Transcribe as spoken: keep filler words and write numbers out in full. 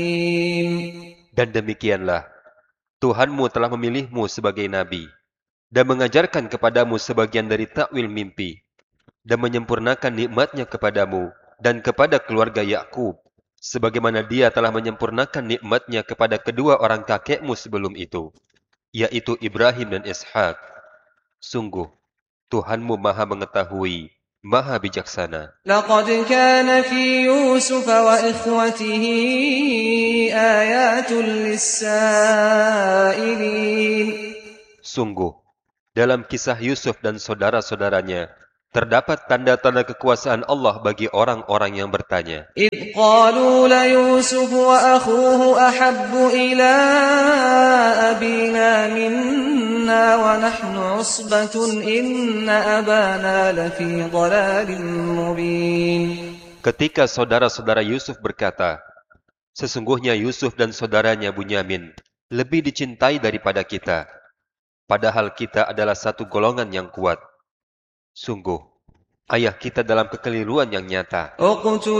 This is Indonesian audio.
Dan demikianlah, Tuhanmu telah memilihmu sebagai nabi dan mengajarkan kepadamu sebagian dari takwil mimpi dan menyempurnakan nikmatnya kepadamu dan kepada keluarga Yakub, sebagaimana Dia telah menyempurnakan nikmatnya kepada kedua orang kakekmu sebelum itu, yaitu Ibrahim dan Ishak. Sungguh, Tuhanmu Maha Mengetahui, Maha Bijaksana. لقد كان في يوسف وإخوته آيات للسائلين. Sungguh, dalam kisah Yusuf dan saudara-saudaranya, terdapat tanda-tanda kekuasaan Allah bagi orang-orang yang bertanya. إذ قالوا ليوسف وأخوه أحب إلى أبينا منا ونحن عصبة إن أبانا لفي ضلال مبين. Ketika saudara-saudara Yusuf berkata, sesungguhnya Yusuf dan saudaranya Bunyamin lebih dicintai daripada kita, padahal kita adalah satu golongan yang kuat. Sungguh, ayah kita dalam kekeliruan yang nyata.